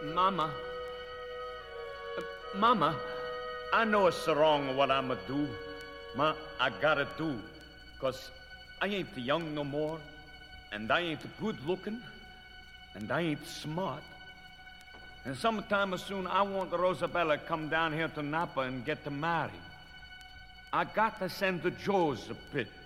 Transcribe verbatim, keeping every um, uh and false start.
Mama. Uh, Mama, I know it's wrong what I'ma do. Ma, I gotta do. Cause I ain't young no more. And I ain't good looking. And I ain't smart. And sometime soon I want Rosabella come down here to Napa and get married. I got to send to Joseph Pitt.